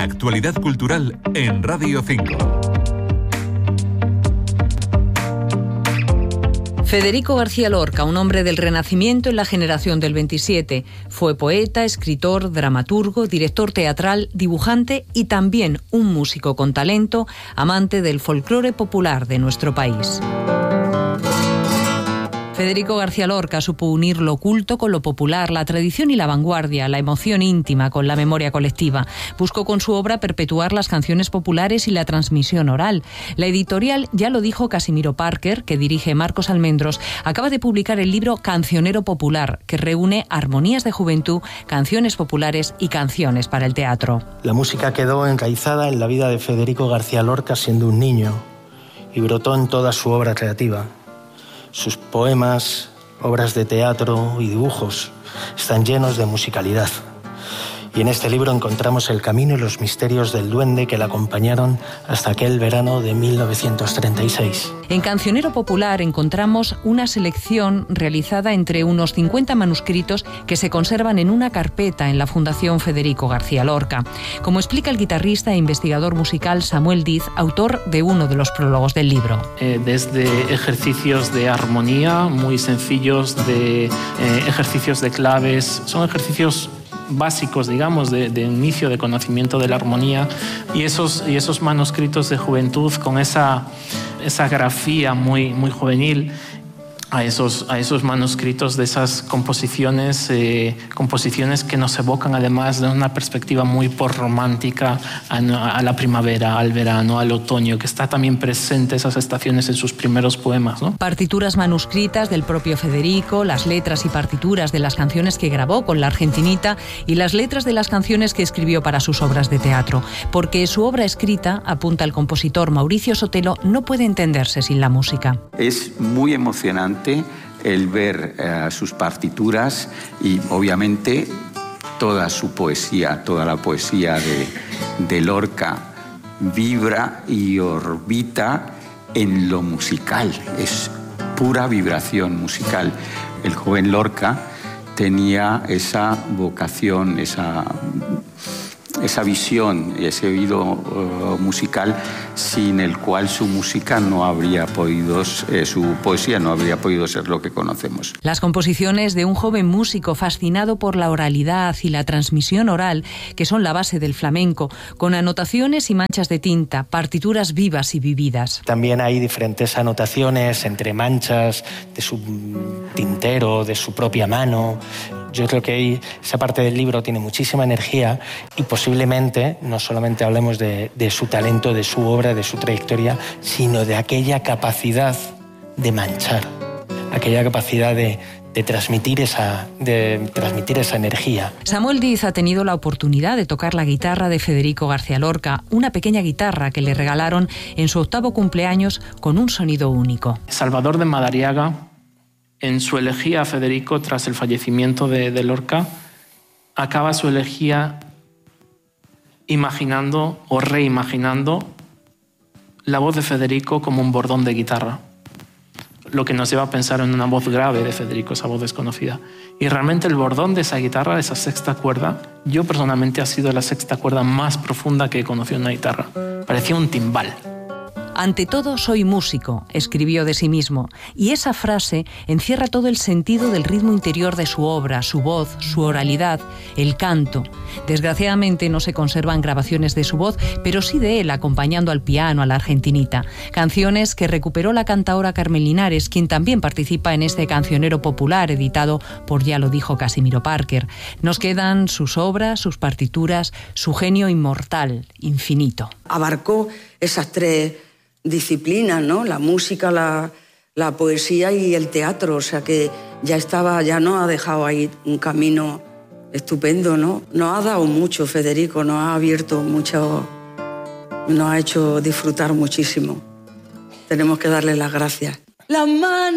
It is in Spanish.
Actualidad cultural en Radio 5. Federico García Lorca, un hombre del Renacimiento en la generación del 27. Fue poeta, escritor, dramaturgo, director teatral, dibujante y también un músico con talento, amante del folclore popular de nuestro país. Federico García Lorca supo unir lo oculto con lo popular, la tradición y la vanguardia, la emoción íntima con la memoria colectiva. Buscó con su obra perpetuar las canciones populares y la transmisión oral. La editorial Ya lo dijo Casimiro Parker, que dirige Marcos Almendros, acaba de publicar el libro Cancionero Popular, que reúne armonías de juventud, canciones populares y canciones para el teatro. La música quedó enraizada en la vida de Federico García Lorca siendo un niño y brotó en toda su obra creativa. Sus poemas, obras de teatro y dibujos están llenos de musicalidad. Y en este libro encontramos el camino y los misterios del duende que la acompañaron hasta aquel verano de 1936. En Cancionero Popular encontramos una selección realizada entre unos 50 manuscritos que se conservan en una carpeta en la Fundación Federico García Lorca. Como explica el guitarrista e investigador musical Samuel Diz, autor de uno de los prólogos del libro. Desde ejercicios de armonía muy sencillos, de ejercicios de claves, son ejercicios básicos, digamos, de inicio de conocimiento de la armonía, y esos manuscritos de juventud con esa grafía muy juvenil a esos manuscritos de esas composiciones que nos evocan además de una perspectiva muy romántica a la primavera, al verano, al otoño, que está también presente esas estaciones en sus primeros poemas, ¿no? Partituras manuscritas del propio Federico, las letras y partituras de las canciones que grabó con la Argentinita y las letras de las canciones que escribió para sus obras de teatro. Porque su obra escrita, apunta el compositor Mauricio Sotelo, no puede entenderse sin la música. Es muy emocionante el ver sus partituras y obviamente toda su poesía, toda la poesía de Lorca vibra y orbita en lo musical, es pura vibración musical. El joven Lorca tenía esa vocación, esa visión, ese oído musical sin el cual su música no habría podido, su poesía no habría podido ser lo que conocemos. Las composiciones de un joven músico fascinado por la oralidad y la transmisión oral, que son la base del flamenco, con anotaciones y manchas de tinta, partituras vivas y vividas. También hay diferentes anotaciones entre manchas de su tintero, de su propia mano. Yo creo que esa parte del libro tiene muchísima energía y posiblemente no solamente hablemos de su talento, de su obra, de su trayectoria, sino de aquella capacidad de manchar, aquella capacidad de transmitir esa energía. Samuel Diz ha tenido la oportunidad de tocar la guitarra de Federico García Lorca, una pequeña guitarra que le regalaron en su 8º cumpleaños con un sonido único. Salvador de Madariaga, en su elegía a Federico tras el fallecimiento de Lorca, acaba su elegía imaginando o reimaginando la voz de Federico como un bordón de guitarra, lo que nos lleva a pensar en una voz grave de Federico, esa voz desconocida. Y realmente el bordón de esa guitarra, esa sexta cuerda, yo personalmente ha sido la sexta cuerda más profunda que he conocido en una guitarra. Parecía un timbal. Ante todo, soy músico, escribió de sí mismo, y esa frase encierra todo el sentido del ritmo interior de su obra, su voz, su oralidad, el canto. Desgraciadamente no se conservan grabaciones de su voz, pero sí de él acompañando al piano a la Argentinita. Canciones que recuperó la cantaora Carmen Linares, quien también participa en este Cancionero Popular editado por Ya lo dijo Casimiro Parker. Nos quedan sus obras, sus partituras, su genio inmortal, infinito. Abarcó esas tres disciplinas, ¿no? La música, la poesía y el teatro, o sea que ya nos ha dejado ahí un camino estupendo, ¿no? Nos ha dado mucho Federico, nos ha abierto mucho, nos ha hecho disfrutar muchísimo. Tenemos que darle las gracias. Las manos